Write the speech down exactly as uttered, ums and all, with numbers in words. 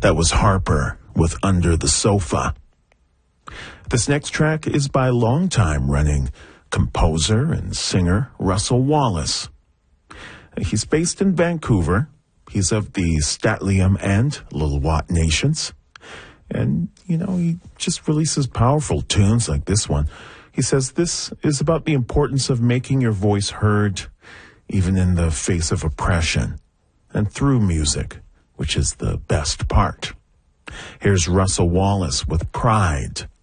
That was Harper with Under the Sofa. This next track is by longtime running composer and singer Russell Wallace. He's based in Vancouver. He's of the St'át'imc and Lil'wat nations. And, you know, he just releases powerful tunes like this one. He says this is about the importance of making your voice heard even in the face of oppression and through music, which is the best part. Here's Russell Wallace with Pride